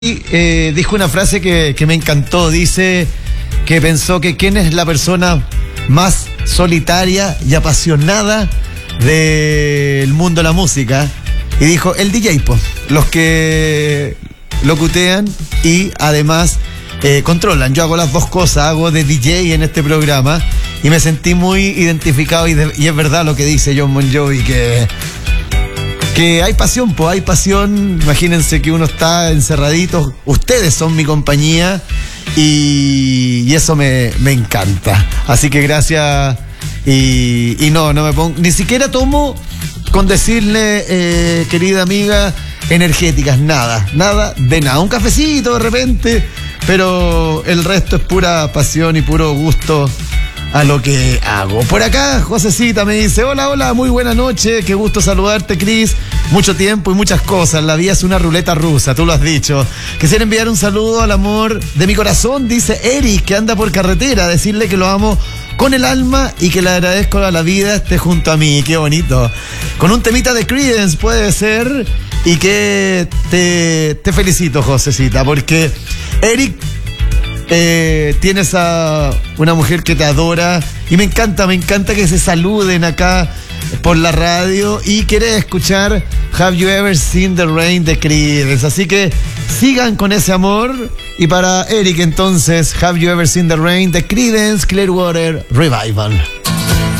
Dijo una frase que me encantó. Dice que pensó que quién es la persona más solitaria y apasionada del mundo de la música. Y dijo, el DJ, pues. Los que locutean y además controlan. Yo hago las dos cosas, hago de DJ en este programa y me sentí muy identificado y es verdad lo que dice Jon Bon Jovi, que hay pasión, pues hay pasión. Imagínense que uno está encerradito, ustedes son mi compañía y eso me encanta. Así que gracias y no me pongo, ni siquiera tomo con decirle, querida amiga, energéticas, nada de nada. Un cafecito de repente, pero el resto es pura pasión y puro gusto a lo que hago. Por acá, Josecita me dice, hola, muy buena noche, qué gusto saludarte, Cris. Mucho tiempo y muchas cosas, la vida es una ruleta rusa, tú lo has dicho. Quisiera enviar un saludo al amor de mi corazón, dice Eric, que anda por carretera, decirle que lo amo con el alma y que le agradezco a la vida esté junto a mí. Qué bonito. Con un temita de Creedence puede ser, y que te felicito, Josecita, porque Eric, tienes a una mujer que te adora y me encanta que se saluden acá por la radio y quiere escuchar Have You Ever Seen the Rain de Creedence. Así que sigan con ese amor. Y para Eric entonces, Have You Ever Seen the Rain de Creedence Clearwater Revival.